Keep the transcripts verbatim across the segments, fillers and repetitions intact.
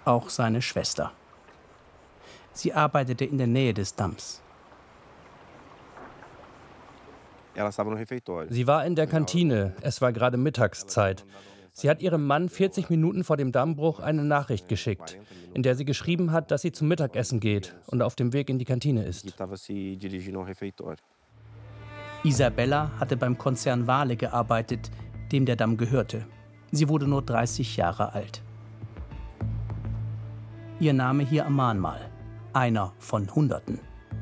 auch seine Schwester. Sie arbeitete in der Nähe des Damms. Sie war in der Kantine. Es war gerade Mittagszeit. Sie hat ihrem Mann vierzig Minuten vor dem Dammbruch eine Nachricht geschickt, in der sie geschrieben hat, dass sie zum Mittagessen geht und auf dem Weg in die Kantine ist. Isabella hatte beim Konzern Vale gearbeitet, dem der Damm gehörte. Sie wurde nur dreißig Jahre alt. Ihr Name hier am Mahnmal. Einer von Hunderten.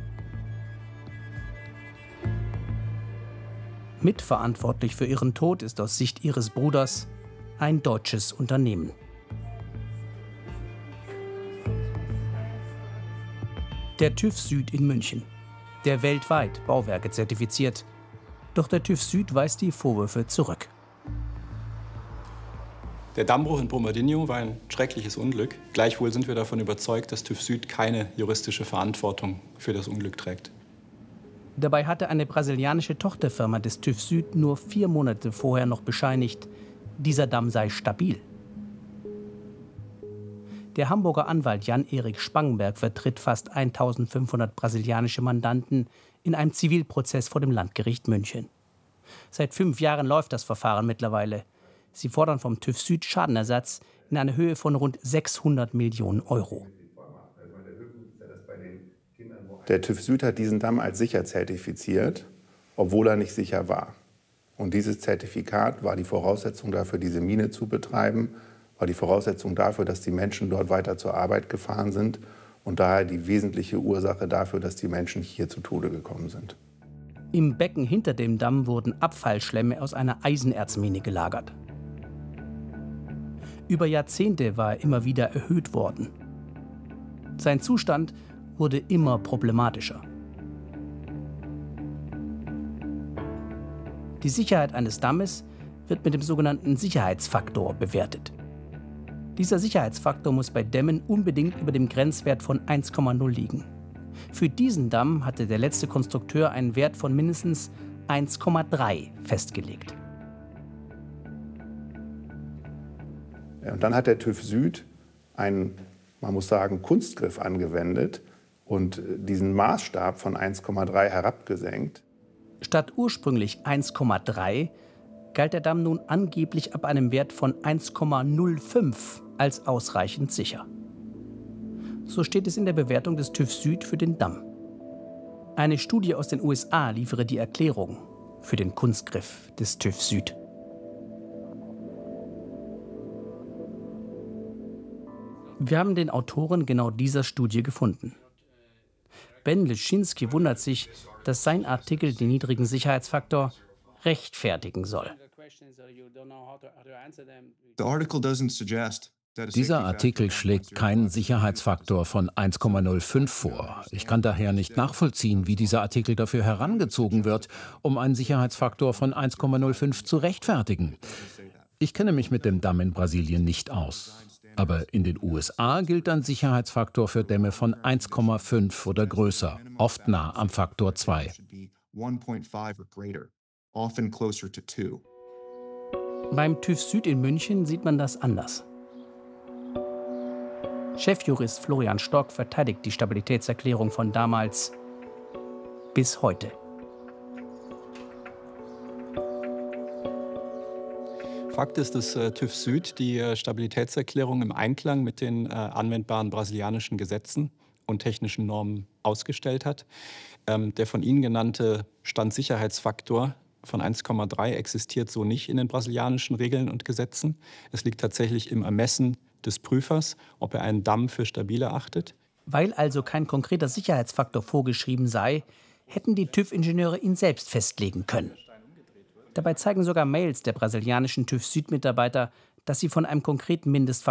Mitverantwortlich für ihren Tod ist aus Sicht ihres Bruders ein deutsches Unternehmen. Der TÜV Süd in München, der weltweit Bauwerke zertifiziert. Doch der TÜV Süd weist die Vorwürfe zurück. Der Dammbruch in Brumadinho war ein schreckliches Unglück. Gleichwohl sind wir davon überzeugt, dass TÜV Süd keine juristische Verantwortung für das Unglück trägt. Dabei hatte eine brasilianische Tochterfirma des TÜV Süd nur vier Monate vorher noch bescheinigt, dieser Damm sei stabil. Der Hamburger Anwalt Jan-Erik Spangenberg vertritt fast eintausendfünfhundert brasilianische Mandanten in einem Zivilprozess vor dem Landgericht München. Seit fünf Jahren läuft das Verfahren mittlerweile. Sie fordern vom TÜV Süd Schadenersatz in einer Höhe von rund sechshundert Millionen Euro. Der TÜV Süd hat diesen Damm als sicher zertifiziert, obwohl er nicht sicher war. Und dieses Zertifikat war die Voraussetzung dafür, diese Mine zu betreiben, war die Voraussetzung dafür, dass die Menschen dort weiter zur Arbeit gefahren sind und daher die wesentliche Ursache dafür, dass die Menschen hier zu Tode gekommen sind. Im Becken hinter dem Damm wurden Abfallschlämme aus einer Eisenerzmine gelagert. Über Jahrzehnte war er immer wieder erhöht worden. Sein Zustand wurde immer problematischer. Die Sicherheit eines Dammes wird mit dem sogenannten Sicherheitsfaktor bewertet. Dieser Sicherheitsfaktor muss bei Dämmen unbedingt über dem Grenzwert von eins Komma null liegen. Für diesen Damm hatte der letzte Konstrukteur einen Wert von mindestens eins Komma drei festgelegt. Und dann hat der TÜV Süd einen, man muss sagen, Kunstgriff angewendet und diesen Maßstab von eins Komma drei herabgesenkt. Statt ursprünglich eins Komma drei galt der Damm nun angeblich ab einem Wert von eins Komma null fünf als ausreichend sicher. So steht es in der Bewertung des TÜV Süd für den Damm. Eine Studie aus den U S A liefere die Erklärung für den Kunstgriff des TÜV Süd. Wir haben den Autoren genau dieser Studie gefunden. Ben Leszczynski wundert sich, dass sein Artikel den niedrigen Sicherheitsfaktor rechtfertigen soll. Dieser Artikel schlägt keinen Sicherheitsfaktor von eins Komma null fünf vor. Ich kann daher nicht nachvollziehen, wie dieser Artikel dafür herangezogen wird, um einen Sicherheitsfaktor von eins Komma null fünf zu rechtfertigen. Ich kenne mich mit dem Damm in Brasilien nicht aus. Aber in den U S A gilt ein Sicherheitsfaktor für Dämme von eins Komma fünf oder größer, oft nah am Faktor zwei. Beim TÜV Süd in München sieht man das anders. Chefjurist Florian Stock verteidigt die Stabilitätserklärung von damals bis heute. Fakt ist, dass äh, TÜV Süd die äh, Stabilitätserklärung im Einklang mit den äh, anwendbaren brasilianischen Gesetzen und technischen Normen ausgestellt hat. Ähm, der von Ihnen genannte Standsicherheitsfaktor von eins Komma drei existiert so nicht in den brasilianischen Regeln und Gesetzen. Es liegt tatsächlich im Ermessen des Prüfers, ob er einen Damm für stabil erachtet. Weil also kein konkreter Sicherheitsfaktor vorgeschrieben sei, hätten die TÜV-Ingenieure ihn selbst festlegen können. Dabei zeigen sogar Mails der brasilianischen TÜV Süd-Mitarbeiter, dass sie von einem konkreten Mindestfaktor